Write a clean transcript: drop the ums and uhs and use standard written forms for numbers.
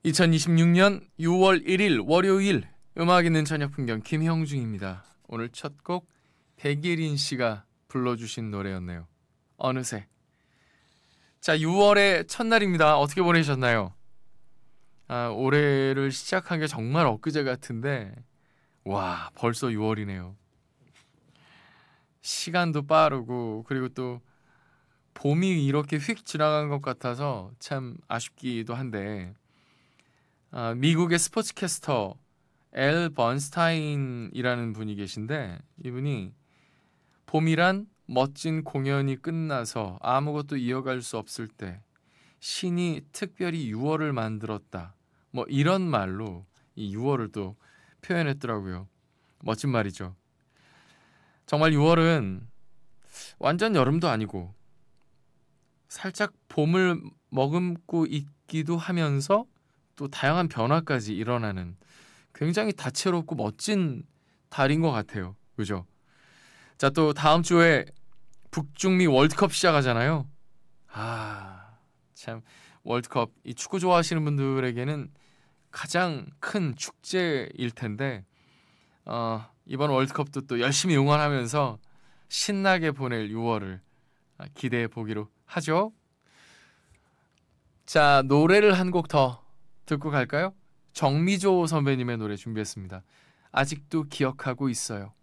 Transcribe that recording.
2026년 6월 1일 월요일 음악 있는 저녁 풍경 김형중입니다. 오늘 첫 곡 백예린 씨가 불러주신 노래였네요. 어느새. 자, 6월의 첫날입니다. 어떻게 보내셨나요? 올해를 시작한 게 정말 엊그제 같은데 와, 벌써 6월이네요. 시간도 빠르고 그리고 또 봄이 이렇게 휙 지나간 것 같아서 참 아쉽기도 한데 미국의 스포츠 캐스터 엘 번스타인이라는 분이 계신데 이분이 봄이란 멋진 공연이 끝나서 아무것도 이어갈 수 없을 때 신이 특별히 6월을 만들었다. 뭐 이런 말로 이 6월을 또 표현했더라고요. 멋진 말이죠. 정말 6월은 완전 여름도 아니고 살짝 봄을 머금고 있기도 하면서 또 다양한 변화까지 일어나는 굉장히 다채롭고 멋진 달인 것 같아요. 그죠? 자, 또 다음 주에 북중미 월드컵 시작하잖아요. 참 월드컵 이 축구 좋아하시는 분들에게는 가장 큰 축제일 텐데 이번 월드컵도 또 열심히 응원하면서 신나게 보낼 6월을 기대해 보기로 하죠. 자, 노래를 한 곡 더 듣고 갈까요? 정미조 선배님의 노래 준비했습니다. 아직도 기억하고 있어요.